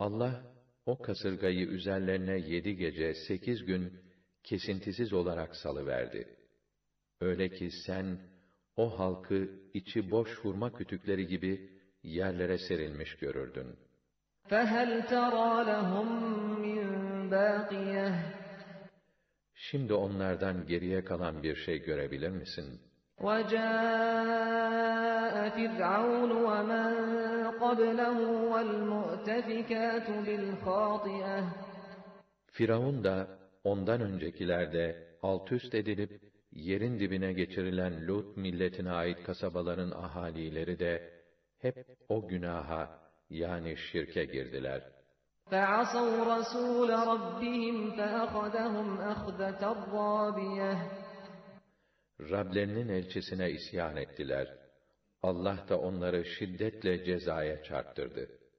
Allah, o kasırgayı üzerlerine 7 gece 8 gün kesintisiz olarak salıverdi. Öyle ki sen, o halkı içi boş hurma kütükleri gibi yerlere serilmiş görürdün. فَهَلْ تَرَى لَهُم مِّن بَاقِيَةٍ Şimdi onlardan geriye kalan bir şey görebilir misin? وَجَاءَ فِرْعَوْنُ وَمَن قَبْلَهُ وَالْمُؤْتَفِكَاتُ بِالْخَاطِئَةِ Firavun da, ondan öncekiler de alt üst edilip, yerin dibine geçirilen Lut milletine ait kasabaların ahalileri de, hep o günaha, yani şirke girdiler. فَعَصَوْا رَسُولَ رَبِّهِمْ فَأَخَذَهُمْ أَخْذَةً رَّابِيَةً Rablerinin elçisine isyan ettiler. Allah da onları şiddetle cezaya çarptırdı.